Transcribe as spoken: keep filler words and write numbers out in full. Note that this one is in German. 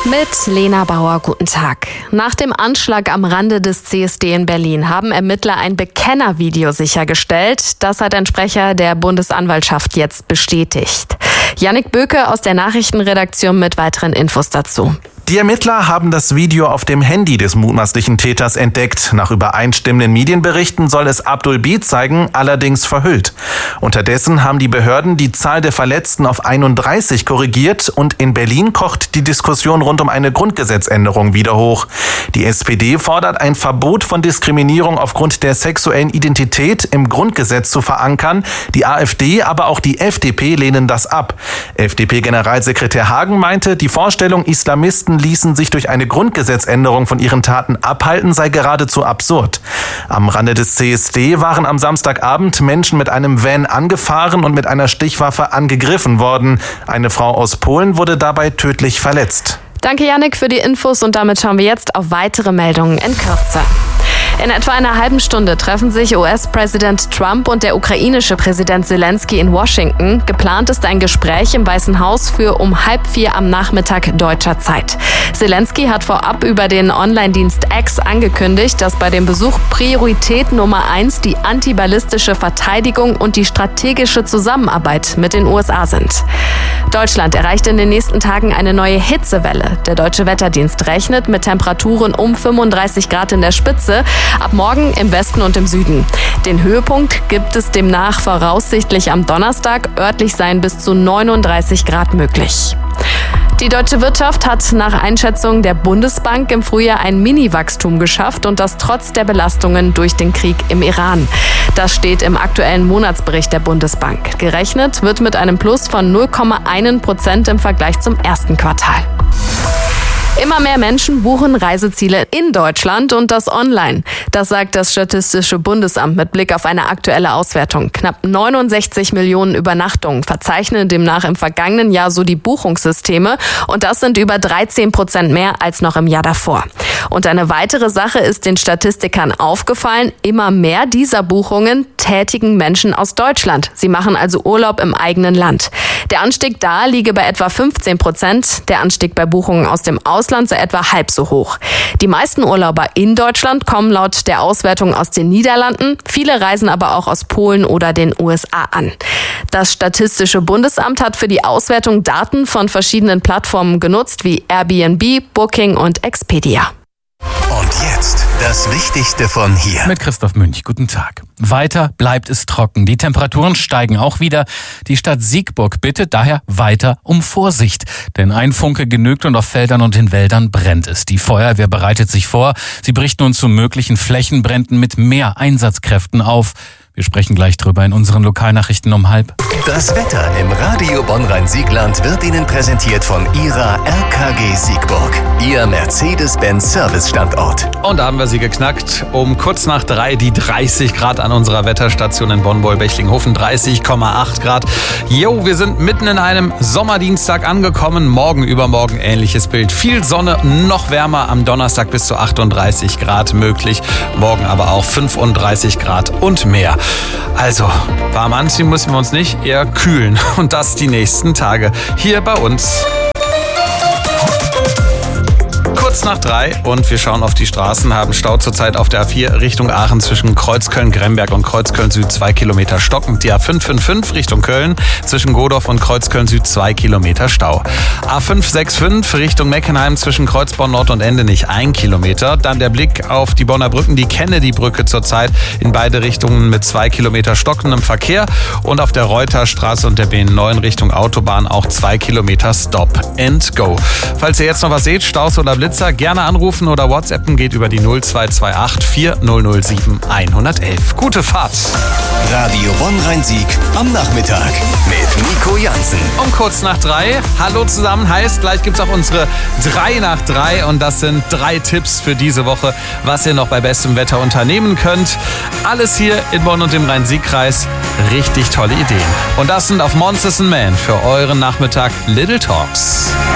Mit Lena Bauer, guten Tag. Nach dem Anschlag am Rande des C S D in Berlin haben Ermittler ein Bekennervideo sichergestellt. Das hat ein Sprecher der Bundesanwaltschaft jetzt bestätigt. Jannik Böke aus der Nachrichtenredaktion mit weiteren Infos dazu. Die Ermittler haben das Video auf dem Handy des mutmaßlichen Täters entdeckt. Nach übereinstimmenden Medienberichten soll es Abdul B. zeigen, allerdings verhüllt. Unterdessen haben die Behörden die Zahl der Verletzten auf einunddreißig korrigiert und in Berlin kocht die Diskussion rund um eine Grundgesetzänderung wieder hoch. Die S P D fordert, ein Verbot von Diskriminierung aufgrund der sexuellen Identität im Grundgesetz zu verankern. Die AfD, aber auch die F D P lehnen das ab. F D P-Generalsekretär Hagen meinte, die Vorstellung, Islamisten ließen sich durch eine Grundgesetzänderung von ihren Taten abhalten, sei geradezu absurd. Am Rande des C S D waren am Samstagabend Menschen mit einem Van angefahren und mit einer Stichwaffe angegriffen worden. Eine Frau aus Polen wurde dabei tödlich verletzt. Danke, Jannik, für die Infos und damit schauen wir jetzt auf weitere Meldungen in Kürze. In etwa einer halben Stunde treffen sich U S-Präsident Trump und der ukrainische Präsident Zelensky in Washington. Geplant ist ein Gespräch im Weißen Haus für um halb vier am Nachmittag deutscher Zeit. Zelensky hat vorab über den Online-Dienst X angekündigt, dass bei dem Besuch Priorität Nummer eins die antiballistische Verteidigung und die strategische Zusammenarbeit mit den U S A sind. Deutschland erreicht in den nächsten Tagen eine neue Hitzewelle. Der Deutsche Wetterdienst rechnet mit Temperaturen um fünfunddreißig Grad in der Spitze. Ab morgen im Westen und im Süden. Den Höhepunkt gibt es demnach voraussichtlich am Donnerstag. Örtlich seien bis zu neununddreißig Grad möglich. Die deutsche Wirtschaft hat nach Einschätzung der Bundesbank im Frühjahr ein Mini-Wachstum geschafft und das trotz der Belastungen durch den Krieg im Iran. Das steht im aktuellen Monatsbericht der Bundesbank. Gerechnet wird mit einem Plus von null Komma eins Prozent im Vergleich zum ersten Quartal. Immer mehr Menschen buchen Reiseziele in Deutschland und das online. Das sagt das Statistische Bundesamt mit Blick auf eine aktuelle Auswertung. Knapp neunundsechzig Millionen Übernachtungen verzeichnen demnach im vergangenen Jahr so die Buchungssysteme und das sind über dreizehn Prozent mehr als noch im Jahr davor. Und eine weitere Sache ist den Statistikern aufgefallen. Immer mehr dieser Buchungen tätigen Menschen aus Deutschland. Sie machen also Urlaub im eigenen Land. Der Anstieg da liege bei etwa fünfzehn Prozent. Der Anstieg bei Buchungen aus dem Ausland sei etwa halb so hoch. Die meisten Urlauber in Deutschland kommen laut der Auswertung aus den Niederlanden. Viele reisen aber auch aus Polen oder den U S A an. Das Statistische Bundesamt hat für die Auswertung Daten von verschiedenen Plattformen genutzt, wie Airbnb, Booking und Expedia. Und jetzt das Wichtigste von hier. Mit Christoph Münch, guten Tag. Weiter bleibt es trocken. Die Temperaturen steigen auch wieder. Die Stadt Siegburg bittet daher weiter um Vorsicht. Denn ein Funke genügt und auf Feldern und in Wäldern brennt es. Die Feuerwehr bereitet sich vor. Sie bricht nun zu möglichen Flächenbränden mit mehr Einsatzkräften auf. Wir sprechen gleich drüber in unseren Lokalnachrichten um halb. Das Wetter im Radio Bonn-Rhein-Siegland wird Ihnen präsentiert von Ihrer R K G Siegburg, Ihr Mercedes-Benz-Service-Standort. Und da haben wir sie geknackt. Um kurz nach drei die dreißig Grad an unserer Wetterstation in Bonn-Boll-Bechlinghofen. dreißig Komma acht Grad. Jo, wir sind mitten in einem Sommerdienstag angekommen. Morgen, übermorgen ähnliches Bild. Viel Sonne, noch wärmer. Am Donnerstag bis zu achtunddreißig Grad möglich. Morgen aber auch fünfunddreißig Grad und mehr. Also, warm anziehen müssen wir uns nicht, eher kühlen. Und das die nächsten Tage hier bei uns. Kurz nach drei und wir schauen auf die Straßen, haben Stau zurzeit auf der A vier Richtung Aachen zwischen Kreuzköln-Gremberg und Kreuzköln-Süd zwei Kilometer stockend. Die A fünf fünf fünf Richtung Köln zwischen Godorf und Kreuzköln-Süd zwei Kilometer Stau. A fünf sechs fünf Richtung Meckenheim zwischen Kreuzborn Nord und Endenich ein Kilometer. Dann der Blick auf die Bonner Brücken, die Kennedy-Brücke zurzeit in beide Richtungen mit zwei Kilometer stockendem Verkehr. Und auf der Reuterstraße und der B neun Richtung Autobahn auch zwei Kilometer Stop and Go. Falls ihr jetzt noch was seht, Staus oder Blitzer, gerne anrufen oder WhatsAppen, geht über die null zwei zwei acht vier null null sieben eins eins eins. Gute Fahrt. Radio Bonn-Rhein-Sieg am Nachmittag mit Nico Jansen. Um kurz nach drei. Hallo zusammen heißt, gleich gibt's auch unsere drei nach drei und das sind drei Tipps für diese Woche, was ihr noch bei bestem Wetter unternehmen könnt. Alles hier in Bonn und im Rhein-Sieg-Kreis. Richtig tolle Ideen. Und das sind auf Monsters and Men für euren Nachmittag Little Talks.